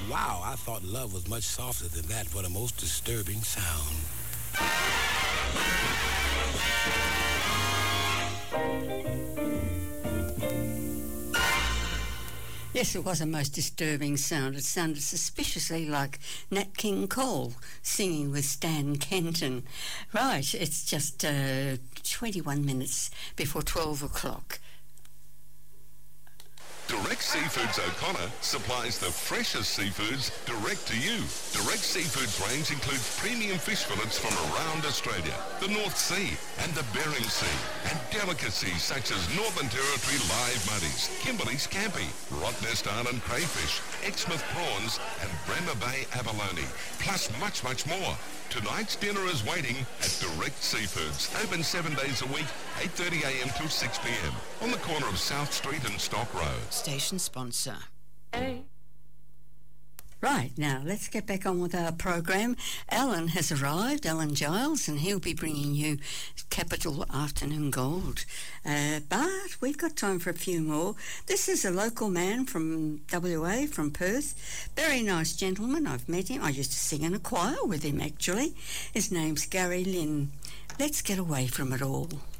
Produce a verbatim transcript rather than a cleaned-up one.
wow, I thought love was much softer than that. What a most disturbing sound. Yes, it was a most disturbing sound. It sounded suspiciously like Nat King Cole singing with Stan Kenton. Right, it's just uh, twenty-one minutes before twelve o'clock. Direct Seafoods O'Connor supplies the freshest seafoods direct to you. Direct Seafoods range includes premium fish fillets from around Australia, the North Sea and the Bering Sea, and delicacies such as Northern Territory live muddies, Kimberley scampi, Rottnest Island crayfish, Exmouth prawns and Bremer Bay abalone, plus much, much more. Tonight's dinner is waiting at Direct Seafoods, open seven days a week, eight thirty a m till six p m on the corner of South Street and Stock Road. Station sponsor. Hey. Right, now let's get back on with our program. Alan has arrived, Alan Giles, and he'll be bringing you Capital Afternoon Gold. Uh, but we've got time for a few more. This is a local man from W A, from Perth. Very nice gentleman. I've met him. I used to sing in a choir with him, actually. His name's Gary Lynn. Let's get away from it all.